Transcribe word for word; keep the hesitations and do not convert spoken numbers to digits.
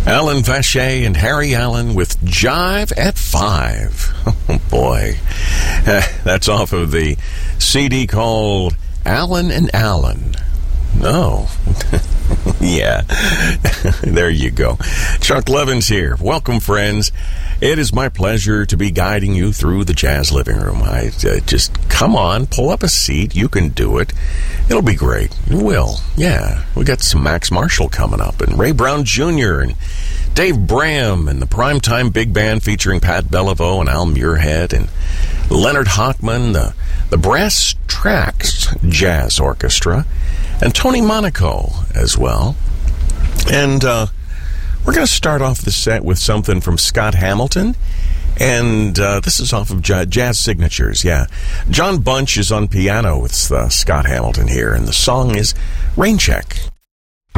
Alan Vache and Harry Allen with Jive at Five. Oh, boy. Uh, that's off of the C D called Alan and Alan. Oh, yeah. There you go. Chuck Levins here. Welcome, friends. It is my pleasure to be guiding you through the Jazz Living Room. I uh, just come on, pull up a seat. You can do it. It'll be great. It will. Yeah. We got some Max Marshall coming up, and Ray Brown Junior and Dave Bram and the Primetime Big Band featuring Pat Bellevaux and Al Muirhead and Leonard Hochman, the, the Brass Tracks Jazz Orchestra, and Tony Monaco as well. And uh, we're going to start off the set with something from Scott Hamilton. And uh, this is off of J- Jazz Signatures, yeah. John Bunch is on piano with uh, Scott Hamilton here, and the song is Rain Check.